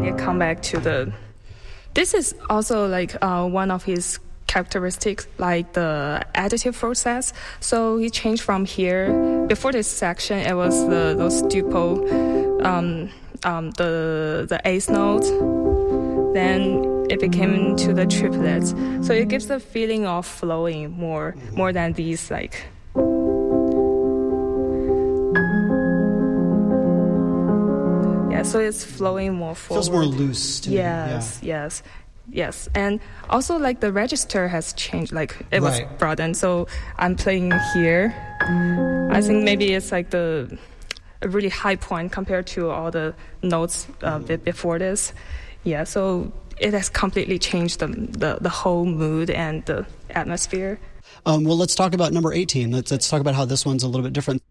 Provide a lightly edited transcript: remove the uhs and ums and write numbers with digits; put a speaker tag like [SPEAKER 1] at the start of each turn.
[SPEAKER 1] it come back to the... This is also like one of his characteristics, like the additive process. So he changed from here. Before this section, it was those duple, the eighth note. Then it became to the triplets. So it gives the feeling of flowing more than these like... Yeah, so it's flowing more forward.
[SPEAKER 2] Feels more loose to me.
[SPEAKER 1] Yes. And also like the register has changed, like it was broadened. So I'm playing here. I think maybe it's like a really high point compared to all the notes before this. Yeah, so it has completely changed the whole mood and the atmosphere.
[SPEAKER 2] Well, let's talk about number 18. Let's talk about how this one's a little bit different.